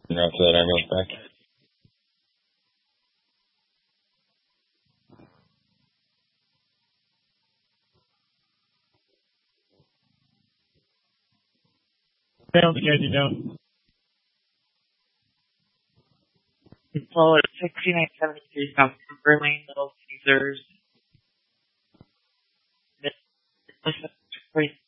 And after that, ambulance back. Sounds good, you don't. Control at 6973 South Timber Lane, Little Caesars.